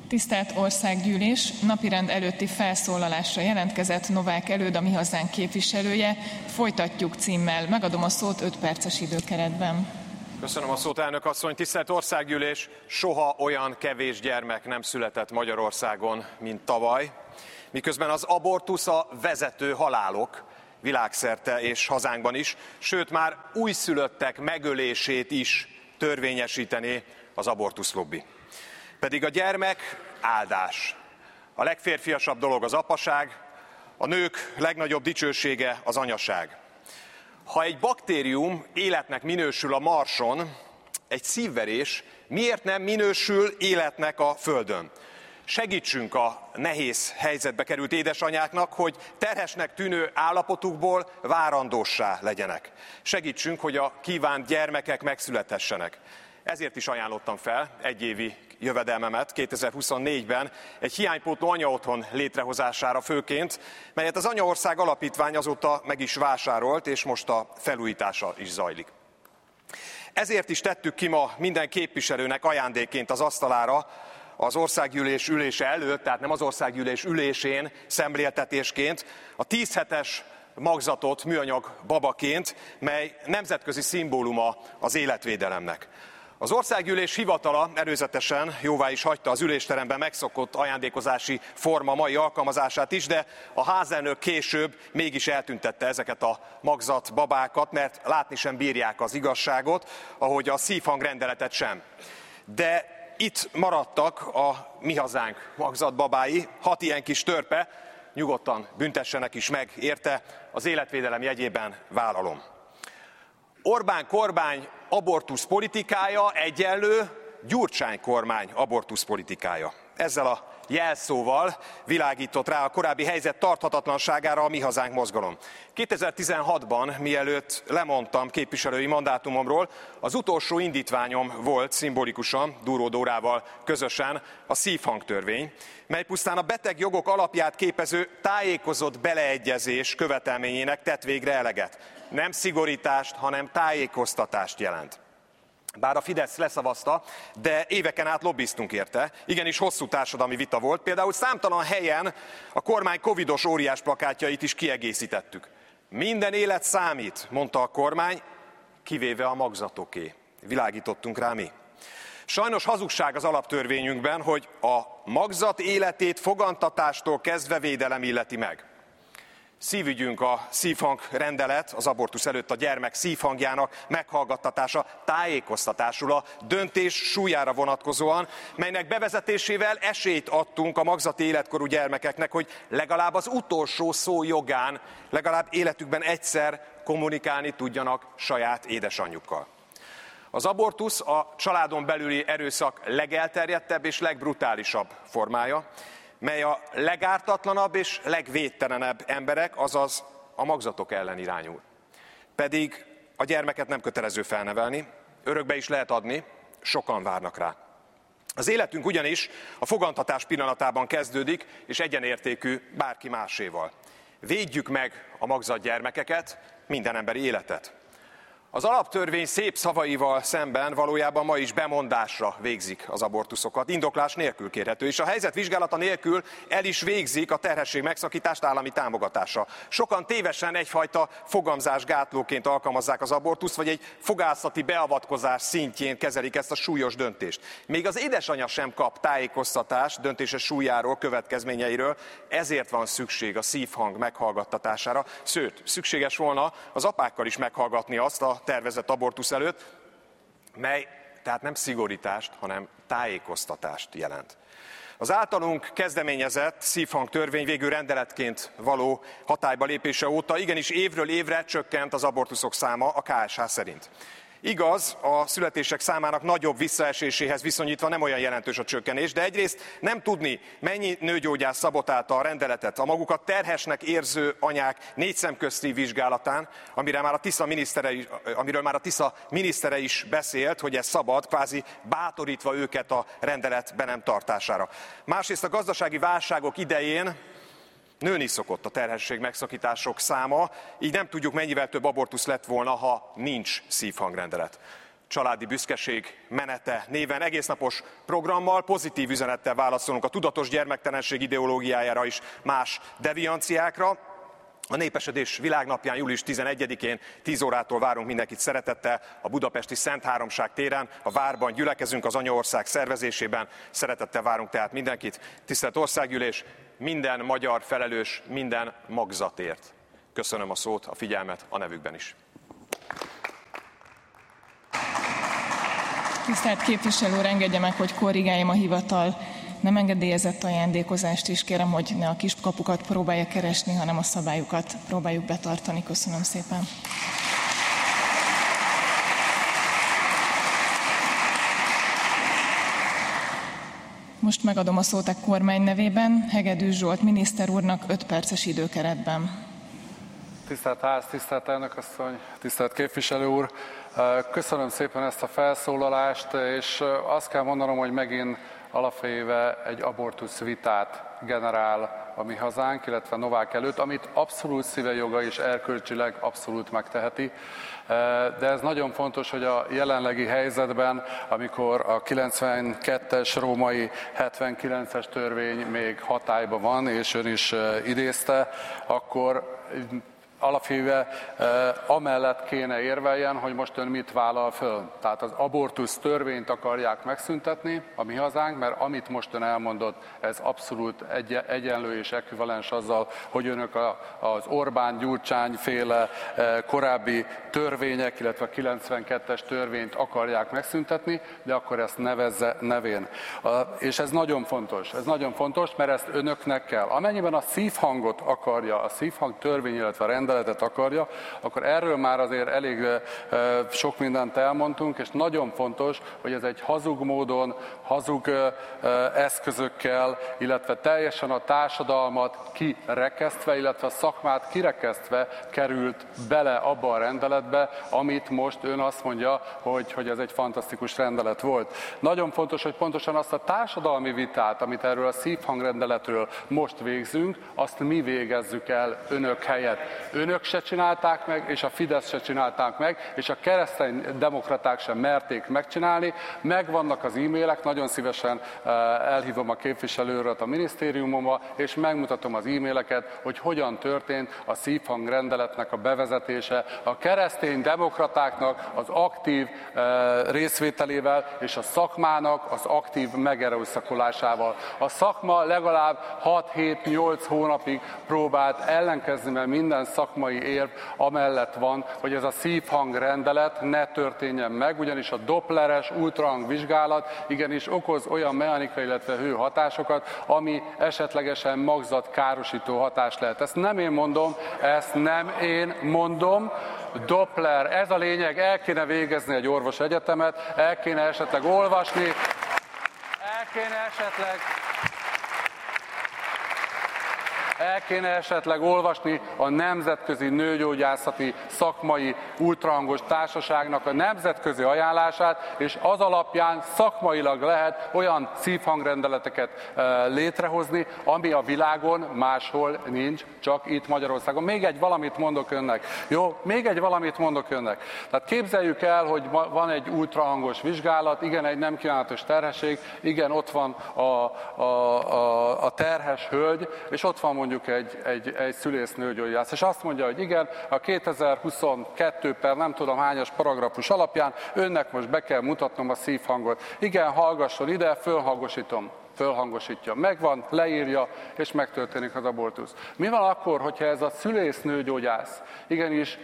Tisztelt Országgyűlés! Napirend előtti felszólalásra jelentkezett Novák Előd, a Mi Hazánk képviselője. Folytatjuk címmel. Megadom a szót 5 perces időkeretben. Köszönöm a szót, elnök asszony. Tisztelt Országgyűlés! Soha olyan kevés gyermek nem született Magyarországon, mint tavaly. Miközben az abortusz a vezető halálok világszerte és hazánkban is, sőt már újszülöttek megölését is törvényesítené az abortuszlobbi. Pedig a gyermek áldás. A legférfiasabb dolog az apaság, a nők legnagyobb dicsősége az anyaság. Ha egy baktérium életnek minősül a Marson, egy szívverés miért nem minősül életnek a Földön? Segítsünk a nehéz helyzetbe került édesanyáknak, hogy terhesnek tűnő állapotukból várandóssá legyenek. Segítsünk, hogy a kívánt gyermekek megszülethessenek. Ezért is ajánlottam fel egyévi jövedelmemet 2024-ben egy hiánypótló anyaotthon létrehozására főként, melyet az Anyaország Alapítvány azóta meg is vásárolt, és most a felújítása is zajlik. Ezért is tettük ki ma minden képviselőnek ajándékként az asztalára az országgyűlés ülése előtt, tehát nem az országgyűlés ülésén, szemléltetésként a 10 hetes magzatot műanyag babaként, mely nemzetközi szimbóluma az életvédelemnek. Az országgyűlés hivatala előzetesen jóvá is hagyta az ülésteremben megszokott ajándékozási forma mai alkalmazását is, de a házelnök később mégis eltüntette ezeket a magzatbabákat, mert látni sem bírják az igazságot, ahogy a szívhangrendeletet sem. De itt maradtak a Mi Hazánk magzatbabái, 6 ilyen kis törpe, nyugodtan büntessenek is meg érte, az életvédelem jegyében vállalom. Orbán kormány abortusz politikája egyenlő Gyurcsány kormány abortusz politikája. Ezzel a jelszóval világított rá a korábbi helyzet tarthatatlanságára a Mi Hazánk mozgalom. 2016-ban, mielőtt lemondtam képviselői mandátumomról, az utolsó indítványom volt szimbolikusan, Duró Dórával közösen a szívhangtörvény, mely pusztán a beteg jogok alapját képező tájékozott beleegyezés követelményének tett végre eleget. Nem szigorítást, hanem tájékoztatást jelent. Bár a Fidesz leszavazta, de éveken át lobbiztunk érte. Igenis hosszú társadalmi vita volt. Például számtalan helyen a kormány covidos óriás plakátjait is kiegészítettük. Minden élet számít, mondta a kormány, kivéve a magzatoké. Világítottunk rá mi. Sajnos hazugság az alaptörvényünkben, hogy a magzat életét fogantatástól kezdve védelem illeti meg. Szívügyünk a szívhangrendelet, az abortusz előtt a gyermek szívhangjának meghallgattatása, tájékoztatásul a döntés súlyára vonatkozóan, melynek bevezetésével esélyt adtunk a magzati életkorú gyermekeknek, hogy legalább az utolsó szó jogán, legalább életükben egyszer kommunikálni tudjanak saját édesanyjukkal. Az abortusz a családon belüli erőszak legelterjedtebb és legbrutálisabb formája, mely a legártatlanabb és legvédtelenebb emberek, azaz a magzatok ellen irányul. Pedig a gyermeket nem kötelező felnevelni, örökbe is lehet adni, sokan várnak rá. Az életünk ugyanis a fogantatás pillanatában kezdődik, és egyenértékű bárki máséval. Védjük meg a magzatgyermekeket, minden emberi életet. Az alaptörvény szép szavaival szemben valójában ma is bemondásra végzik az abortuszokat, indoklás nélkül kérhető, és a helyzet vizsgálata nélkül el is végzik a terhesség megszakítást állami támogatásra. Sokan tévesen egyfajta fogamzásgátlóként alkalmazzák az abortuszt, vagy egy fogászati beavatkozás szintjén kezelik ezt a súlyos döntést. Még az édesanyja sem kap tájékoztatást döntése súlyáról, következményeiről, ezért van szükség a szívhang meghallgattatására, sőt, szükséges volna az apákkal is meghallgatni azt a tervezett abortusz előtt, mely tehát nem szigorítást, hanem tájékoztatást jelent. Az általunk kezdeményezett szívhangtörvény végül rendeletként való hatályba lépése óta igenis évről évre csökkent az abortuszok száma a KSH szerint. Igaz, a születések számának nagyobb visszaeséséhez viszonyítva nem olyan jelentős a csökkenés, de egyrészt nem tudni, mennyi nőgyógyász szabotálta a rendeletet a magukat terhesnek érző anyák 4 szemközti vizsgálatán, amiről már a Tisza minisztere is beszélt, hogy ez szabad, kvázi bátorítva őket a rendelet be nem tartására. Másrészt a gazdasági válságok idején nőni szokott a terhesség megszakítások száma, így nem tudjuk, mennyivel több abortusz lett volna, ha nincs szívhangrendelet. családi büszkeség menete néven egésznapos programmal, pozitív üzenettel válaszolunk a tudatos gyermektelenség ideológiájára is, más devianciákra. A Népesedés Világnapján július 11-én 10 órától várunk mindenkit szeretettel a budapesti Szent Háromság téren. A várban gyülekezünk az Anyaország szervezésében. Szeretettel várunk tehát mindenkit. Tisztelt Országgyűlés, minden magyar felelős minden magzatért. Köszönöm a szót, a figyelmet a nevükben is. Tisztelt képviselő úr, engedje meg, hogy korrigáljam a hivatal nem engedélyezett ajándékozást is. Kérem, hogy ne a kiskapukat próbálja keresni, hanem a szabályokat próbáljuk betartani. Köszönöm szépen. Most megadom a szót a kormány nevében Hegedűs Zsolt miniszter úrnak 5 perces időkeretben. Tisztelt Ház, tisztelt elnökasszony, tisztelt képviselő úr! Köszönöm szépen ezt a felszólalást, és azt kell mondanom, hogy megint alapvéve egy abortusz vitát generál a mi hazánk, illetve Novák előtt, amit abszolút szívejoga és erkölcsileg abszolút megteheti. De ez nagyon fontos, hogy a jelenlegi helyzetben, amikor a 92-es római 79-es törvény még hatályban van, és ön is idézte, akkor alapvéve amellett kéne érveljen, hogy most ön mit vállal föl. Tehát az abortusz törvényt akarják megszüntetni a mi hazánk, mert amit most ön elmondott, ez abszolút egyenlő és ekvivalens azzal, hogy önök az Orbán-Gyurcsány féle korábbi törvények, illetve a 92-es törvényt akarják megszüntetni, de akkor ezt nevezze nevén. És ez nagyon fontos, mert ezt önöknek kell. Amennyiben a szívhangot akarja, a szívhang törvény, illetve a rendeletet akarja, akkor erről már azért elég sok mindent elmondtunk, és nagyon fontos, hogy ez egy hazug módon, hazug eszközökkel, illetve teljesen a társadalmat kirekesztve, illetve a szakmát kirekesztve került bele abba a rendeletbe, amit most ön azt mondja, hogy ez egy fantasztikus rendelet volt. Nagyon fontos, hogy pontosan azt a társadalmi vitát, amit erről a szívhangrendeletről most végzünk, azt mi végezzük el önök helyett. Önök se csinálták meg, és a Fidesz se csinálták meg, és a kereszténydemokraták sem merték megcsinálni. Megvannak az e-mailek, nagyon szívesen elhívom a képviselőről a minisztériumomba, és megmutatom az e-maileket, hogy hogyan történt a szívhangrendeletnek a bevezetése a kereszténydemokratáknak az aktív részvételével, és a szakmának az aktív megerőszakolásával. A szakma legalább 6-7-8 hónapig próbált ellenkezni, mert minden szakmai érv amellett van, hogy ez a szívhangrendelet ne történjen meg, ugyanis a doppleres ultrahangvizsgálat igenis okoz olyan mechanikai, illetve hőhatásokat, ami esetlegesen magzatkárosító hatás lehet. Ezt nem én mondom, Doppler, ez a lényeg, el kéne végezni egy orvosegyetemet, el kéne esetleg olvasni a Nemzetközi Nőgyógyászati Szakmai Ultrahangos Társaságnak a nemzetközi ajánlását, és az alapján szakmailag lehet olyan szívhangrendeleteket létrehozni, ami a világon máshol nincs, csak itt Magyarországon. Még egy valamit mondok önnek. Tehát képzeljük el, hogy van egy ultrahangos vizsgálat, igen, egy nem kívánatos terhesség, igen, ott van a terhes hölgy, és ott van mondjuk egy szülésznőgyógyász, és azt mondja, hogy igen, a 2022 per nem tudom hányas paragrafus alapján önnek most be kell mutatnom a szívhangot. Igen, hallgasson ide, fölhangosítja, megvan, leírja, és megtörténik az abortusz. Mi van akkor, hogyha ez a szülésznőgyógyász igenis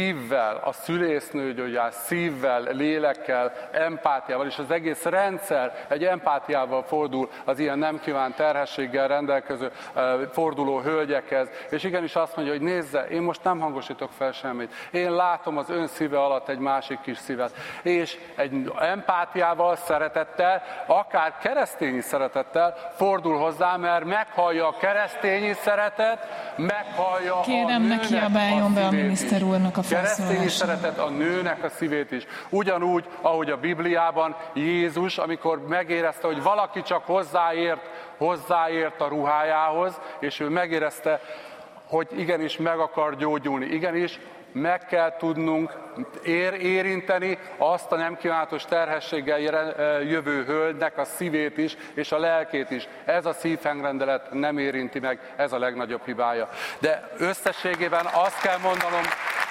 szívvel, lélekkel, empátiával, és az egész rendszer egy empátiával fordul az ilyen nem kívánt terhességgel rendelkező forduló hölgyekhez, és igenis azt mondja, hogy nézze, én most nem hangosítok fel semmit, én látom az ön szíve alatt egy másik kis szívet, és egy empátiával, szeretettel, akár keresztényi szeretettel fordul hozzá, mert meghallja a keresztényi szeretet, meghallja Kérem, ne kiabáljon be a miniszter úrnak a felszólalását. Keresztényi szeretet a nőnek a szívét is. Ugyanúgy, ahogy a Bibliában Jézus, amikor megérezte, hogy valaki csak hozzáért a ruhájához, és ő megérezte, hogy igenis meg akar gyógyulni, igenis meg kell tudnunk érinteni azt a nem kívánatos terhességgel jövő hölgynek a szívét is, és a lelkét is. Ez a szívhangrendelet nem érinti meg, ez a legnagyobb hibája. De összességében azt kell mondanom,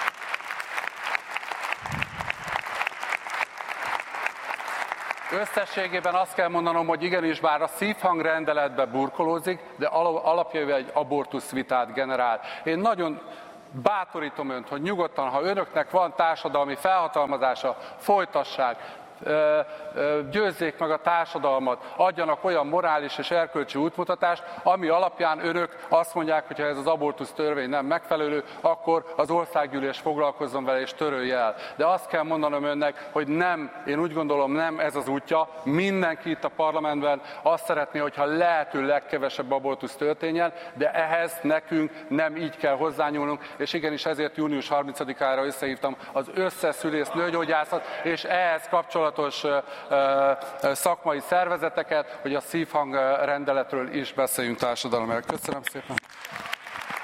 hogy igenis, bár a szívhangrendeletbe burkolózik, de alapjában egy abortuszvitát generál. Én nagyon bátorítom önt, hogy nyugodtan, ha önöknek van társadalmi felhatalmazása, folytassák, győzzék meg a társadalmat, adjanak olyan morális és erkölcsi útmutatást, ami alapján önök azt mondják, hogy ha ez az abortusz törvény nem megfelelő, akkor az országgyűlés foglalkozzon vele és törölje el. De azt kell mondanom önnek, hogy nem, én úgy gondolom, nem ez az útja. Mindenki itt a parlamentben azt szeretné, hogyha lehető legkevesebb abortusz történjen, de ehhez nekünk nem így kell hozzányúlnunk, és igenis ezért június 30-ára összehívtam az összes szülész, nőgyógyászat és ehhez kapcsolatos szakmai szervezeteket, hogy a szívhangrendeletről is beszéljünk társadalommal. Köszönöm szépen!